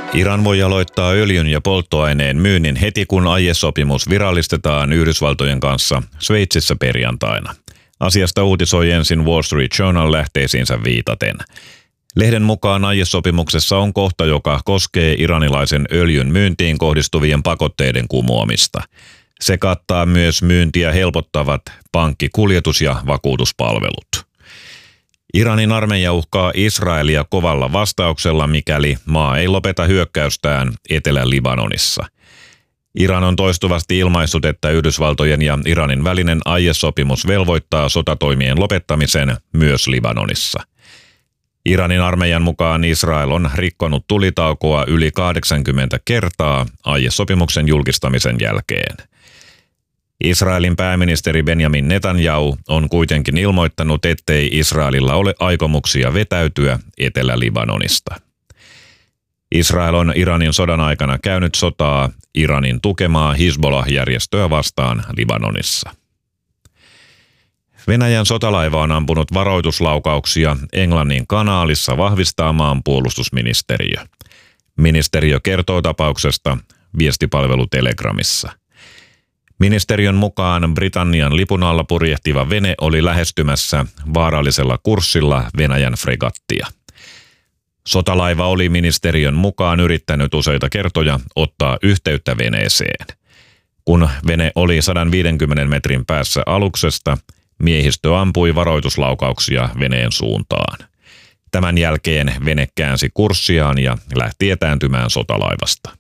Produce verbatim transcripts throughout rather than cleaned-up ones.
Iran voi aloittaa öljyn ja polttoaineen myynnin heti, kun aiesopimus virallistetaan Yhdysvaltojen kanssa Sveitsissä perjantaina. Asiasta uutisoi ensin Wall Street Journal lähteisiinsä viitaten. Lehden mukaan aiesopimuksessa on kohta, joka koskee iranilaisen öljyn myyntiin kohdistuvien pakotteiden kumoamista. Se kattaa myös myyntiä helpottavat pankki-, kuljetus- ja vakuutuspalvelut. Iranin armeija uhkaa Israelia kovalla vastauksella, mikäli maa ei lopeta hyökkäystään Etelä-Libanonissa. Iran on toistuvasti ilmaissut, että Yhdysvaltojen ja Iranin välinen aiesopimus velvoittaa sotatoimien lopettamisen myös Libanonissa. Iranin armeijan mukaan Israel on rikkonut tulitaukoa yli kahdeksankymmentä kertaa aiesopimuksen julkistamisen jälkeen. Israelin pääministeri Benjamin Netanyahu on kuitenkin ilmoittanut, ettei Israelilla ole aikomuksia vetäytyä Etelä-Libanonista. Israel on Iranin sodan aikana käynyt sotaa Iranin tukemaa Hizbollah-järjestöä vastaan Libanonissa. Venäjän sotalaiva on ampunut varoituslaukauksia Englannin kanaalissa, vahvistaa maanpuolustusministeriö. Ministeriö kertoo tapauksesta viestipalvelu Telegramissa. Ministeriön mukaan Britannian lipun alla purjehtiva vene oli lähestymässä vaarallisella kurssilla Venäjän fregattia. Sotalaiva oli ministeriön mukaan yrittänyt useita kertoja ottaa yhteyttä veneeseen. Kun vene oli sata viisikymmentä metrin päässä aluksesta, miehistö ampui varoituslaukauksia veneen suuntaan. Tämän jälkeen vene käänsi kurssiaan ja lähti etääntymään sotalaivasta.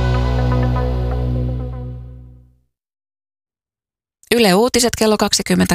Yle Uutiset kello kaksikymmentä